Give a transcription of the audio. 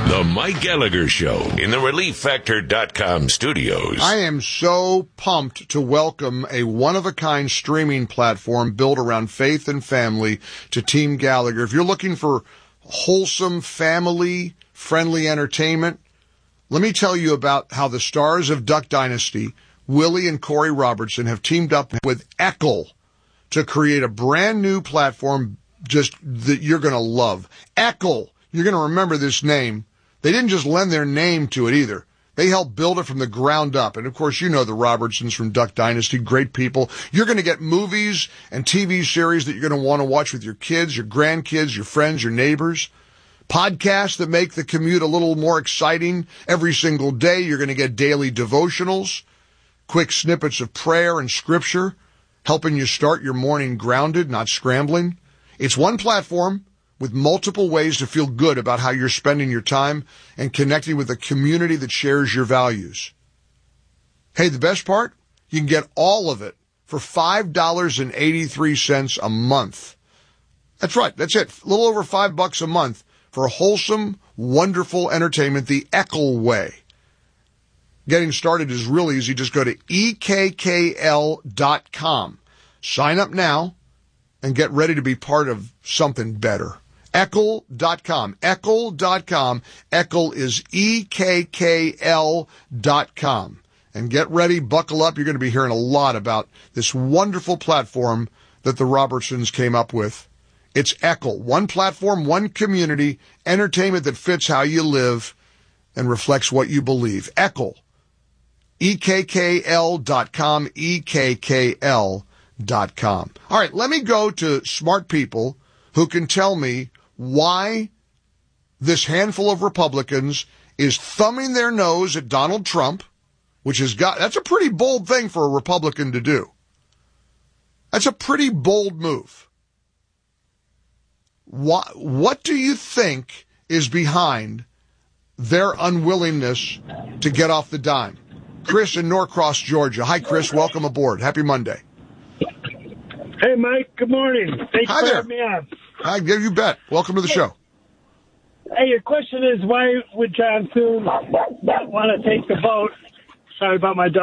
The Mike Gallagher Show in the ReliefFactor.com studios. I am so pumped to welcome a one-of-a-kind streaming platform built around faith and family to Team Gallagher. If you're looking for wholesome, family-friendly entertainment, let me tell you about how the stars of Duck Dynasty, Willie and Corey Robertson, have teamed up with Eccl to create a brand new platform just that you're going to love. Eccl. You're going to remember this name. They didn't just lend their name to it either. They helped build it from the ground up. And, of course, you know the Robertsons from Duck Dynasty, great people. You're going to get movies and TV series that you're going to want to watch with your kids, your grandkids, your friends, your neighbors. Podcasts that make the commute a little more exciting every single day. You're going to get daily devotionals, quick snippets of prayer and scripture, helping you start your morning grounded, not scrambling. It's one platform with multiple ways to feel good about how you're spending your time and connecting with a community that shares your values. Hey, the best part? You can get all of it for $5.83 a month. That's right. That's it. A little over $5 a month for wholesome, wonderful entertainment the Eccl way. Getting started is really easy. Just go to EKKL.com. Sign up now and get ready to be part of something better. Eccl.com. Eccl.com. Eccl is EKKL.com. And get ready, buckle up. You're going to be hearing a lot about this wonderful platform that the Robertsons came up with. It's Eccl. One platform, one community, entertainment that fits how you live and reflects what you believe. Eccl. EKKL.com. EKKL.com. All right, let me go to smart people who can tell me why this handful of Republicans is thumbing their nose at Donald Trump, that's a pretty bold thing for a Republican to do. That's a pretty bold move. What do you think is behind their unwillingness to get off the dime? Chris in Norcross, Georgia. Hi, Chris. Welcome aboard. Happy Monday. Hey, Mike. Good morning. Thanks for having me on. Hi, you bet. Welcome to the show. Hey, your question is, why would John Thune not want to take the vote? Sorry about my dog.